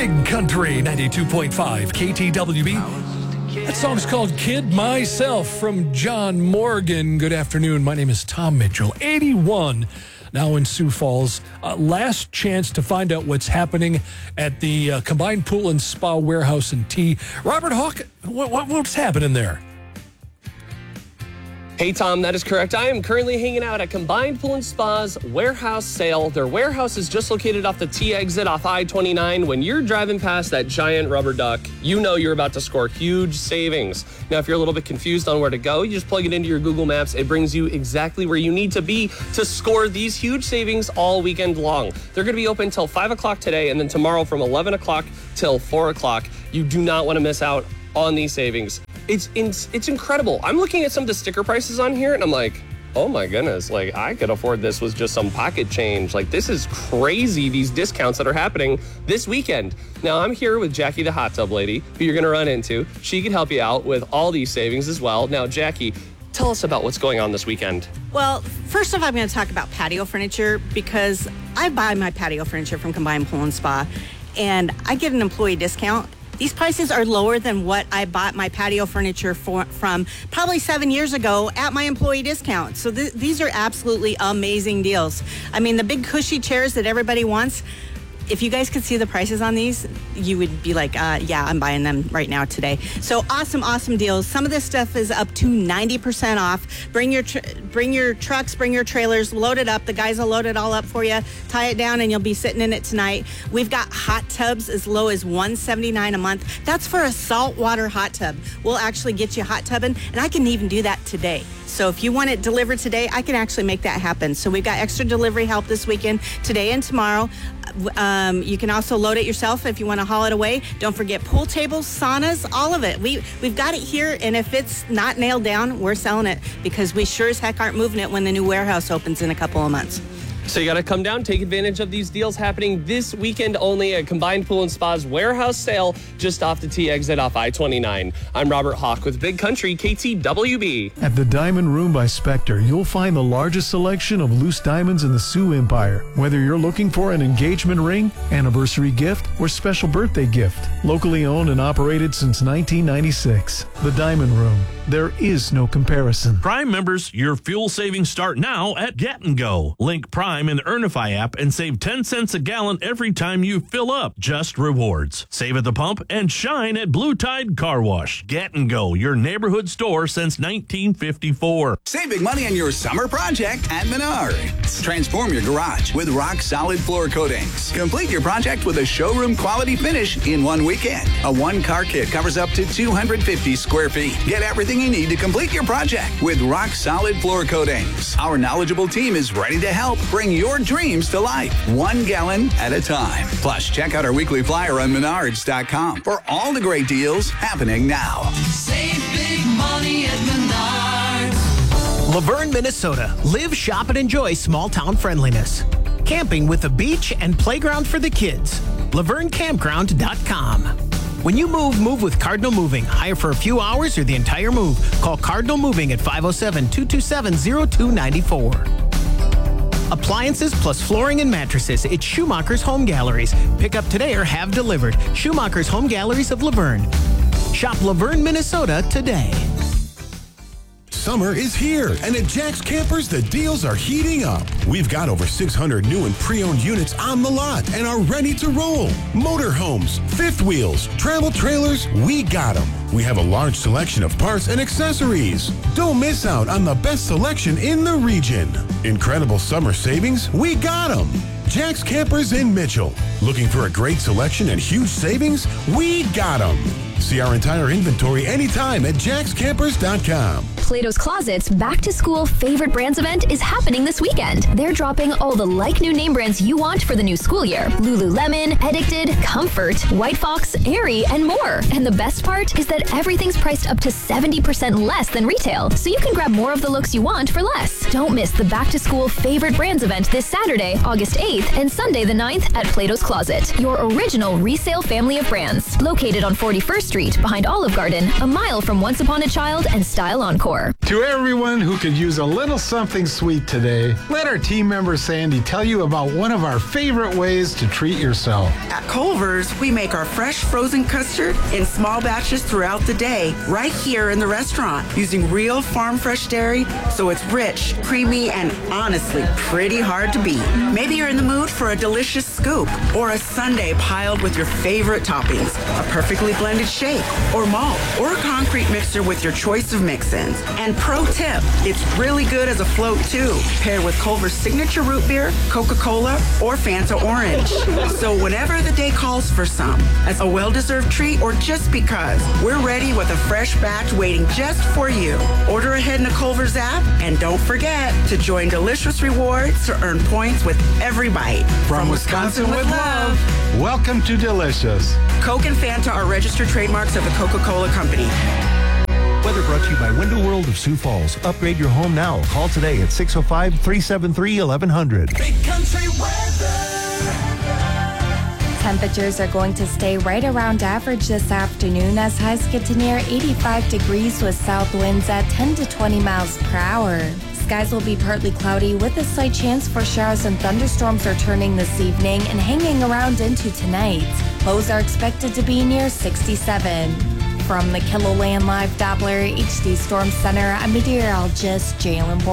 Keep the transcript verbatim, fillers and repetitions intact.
Big Country ninety-two point five K T W B. That song's called Kid Myself from John Morgan. Good afternoon. My name is Tom Mitchell. eighty-one now in Sioux Falls. Uh, last chance to find out what's happening at the uh, Combined Pool and Spa Warehouse and Tea. Robert Hawk, what, what, what's happening there? Hey, Tom, that is correct. I am currently hanging out at Combined Pool and Spa's warehouse sale. Their warehouse is just located off the T exit off I twenty-nine. When you're driving past that giant rubber duck, you know you're about to score huge savings. Now, if you're a little bit confused on where to go, you just plug it into your Google Maps. It brings you exactly where you need to be to score these huge savings all weekend long. They're going to be open until five o'clock today, and then tomorrow from eleven o'clock till four o'clock. You do not want to miss out on these savings. It's, it's it's incredible. I'm looking at some of the sticker prices on here, and I'm like, oh my goodness, like I could afford this with just some pocket change. Like, this is crazy, these discounts that are happening this weekend. Now, I'm here with Jackie, the hot tub lady, who you're gonna run into. She can help you out with all these savings as well. Now, Jackie, tell us about what's going on this weekend. Well, first off, I'm going to talk about patio furniture because I buy my patio furniture from Combined Pool and Spa, and I get an employee discount. These prices are lower than what I bought my patio furniture for, from probably seven years ago at my employee discount. So th- these are absolutely amazing deals. I mean, the big cushy chairs that everybody wants, if you guys could see the prices on these, you would be like, uh, yeah, I'm buying them right now today. So awesome, awesome deals. Some of this stuff is up to ninety percent off. Bring your tr- bring your trucks, bring your trailers, load it up. The guys will load it all up for you, tie it down, and you'll be sitting in it tonight. We've got hot tubs as low as one hundred seventy-nine dollars a month. That's for a saltwater hot tub. We'll actually get you hot tubbing, and I can even do that today. So if you want it delivered today, I can actually make that happen. So we've got extra delivery help this weekend, today and tomorrow. Um, you can also load it yourself if you want to haul it away. Don't forget pool tables, saunas, all of it. We, we've got it here, and if it's not nailed down, we're selling it because we sure as heck aren't moving it when the new warehouse opens in a couple of months. So you got to come down, take advantage of these deals happening this weekend only at Combined Pool and Spa's warehouse sale just off the T exit off I twenty-nine. I'm Robert Hawk with Big Country K T W B. At the Diamond Room by Spectre, you'll find the largest selection of loose diamonds in the Sioux Empire. Whether you're looking for an engagement ring, anniversary gift, or special birthday gift. Locally owned and operated since nineteen ninety-six. The Diamond Room. There is no comparison. Prime members, your fuel savings start now at Get and Go. Link Prime in the Earnify app and save ten cents a gallon every time you fill up. Just rewards. Save at the pump and shine at Blue Tide Car Wash. Get and Go, your neighborhood store since nineteen fifty-four. Save big money on your summer project at Menards. Transform your garage with rock-solid floor coatings. Complete your project with a showroom quality finish in one weekend. A one-car kit covers up to two hundred fifty square feet. Get everything you need to complete your project with rock-solid floor coatings. Our knowledgeable team is ready to help bring your dreams to life, one gallon at a time. Plus, check out our weekly flyer on menards dot com for all the great deals happening now. Save big money at Menards. Laverne, Minnesota. Live, shop, and enjoy small-town friendliness. Camping with a beach and playground for the kids. laverne campground dot com. When you move, move with Cardinal Moving. Hire for a few hours or the entire move. Call Cardinal Moving at five oh seven, two two seven, oh two nine four. Appliances plus flooring and mattresses. It's Schumacher's Home Galleries. Pick up today or have delivered. Schumacher's Home Galleries of Laverne. Shop Laverne, Minnesota today. Summer is here, and at Jack's Campers, the deals are heating up. We've got over six hundred new and pre-owned units on the lot and are ready to roll. Motorhomes, fifth wheels, travel trailers, we got them. We have a large selection of parts and accessories. Don't miss out on the best selection in the region. Incredible summer savings, we got them. Jack's Campers in Mitchell. Looking for a great selection and huge savings? We got them. See our entire inventory anytime at jacks campers dot com. Plato's Closet's back-to-school favorite brands event is happening this weekend. They're dropping all the like-new name brands you want for the new school year. Lululemon, Addicted, Comfort, White Fox, Aerie, and more. And the best part is that everything's priced up to seventy percent less than retail, so you can grab more of the looks you want for less. Don't miss the Back to School Favorite Brands event this Saturday, August eighth, and Sunday the ninth at Plato's Closet, your original resale family of brands. Located on forty-first Street behind Olive Garden, a mile from Once Upon a Child and Style Encore. To everyone who could use a little something sweet today, let our team member Sandy tell you about one of our favorite ways to treat yourself. At Culver's, we make our fresh frozen custard in small batches throughout the day, right here in the restaurant, using real farm fresh dairy, so it's rich, creamy, and honestly pretty hard to beat. Maybe you're in the mood for a delicious scoop or a sundae piled with your favorite toppings, a perfectly blended shake or malt or a concrete mixer with your choice of mix-ins. And pro tip, it's really good as a float too, paired with Culver's signature root beer, Coca-Cola, or Fanta Orange. So whenever the day calls for some, as a well-deserved treat or just because, we're ready with a fresh batch waiting just for you. Order ahead in the Culver's app, and don't forget to join Delicious Rewards to earn points with every bite. From, From Wisconsin, Wisconsin with love, welcome to Delicious. Coke and Fanta are registered trademarks of the Coca-Cola Company. Weather brought to you by Window World of Sioux Falls. Upgrade your home now. Call today at six oh five, three seven three, eleven hundred. Big country weather. Temperatures are going to stay right around average this afternoon as highs get to near eighty-five degrees with south winds at ten to twenty miles per hour. Skies will be partly cloudy with a slight chance for showers and thunderstorms returning this evening and hanging around into tonight. Lows are expected to be near sixty-seven. From the KiloLand Live Doppler H D Storm Center, I'm meteorologist Jalen Boyd.